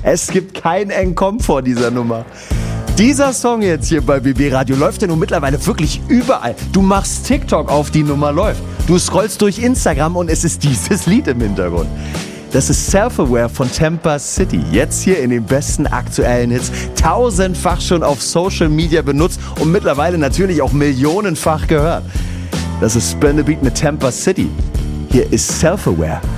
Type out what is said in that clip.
Es gibt kein Entkommen vor dieser Nummer. Dieser Song jetzt hier bei BB Radio läuft ja nun mittlerweile wirklich überall. Du machst TikTok auf, die Nummer läuft. Du scrollst durch Instagram und es ist dieses Lied im Hintergrund. Das ist Self-Aware von Temper City. Jetzt hier in den besten aktuellen Hits. 1000-fach schon auf Social Media benutzt und mittlerweile natürlich auch millionenfach gehört. Das ist Spin the Beat mit Temper City. Hier ist Self-Aware.